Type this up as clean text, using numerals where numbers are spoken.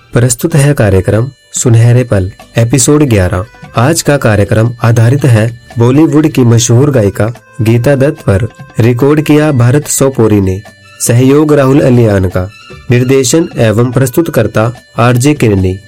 प्रस्तुत है कार्यक्रम सुनहरे पल एपिसोड 11। आज का कार्यक्रम आधारित है बॉलीवुड की मशहूर गायिका गीता दत्त पर। रिकॉर्ड किया भारत सोपोरी ने, सहयोग राहुल अलियान का, निर्देशन एवं प्रस्तुतकर्ता आरजे किरनी।